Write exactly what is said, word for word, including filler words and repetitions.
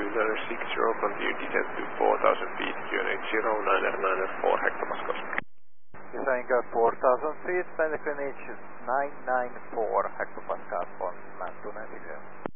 Cruiser six zero, continue descent to four thousand feet, Q N H zero, niner niner four hectopascals. Design got four thousand feet, Q N H nine nine four hectopascals on land to navigation.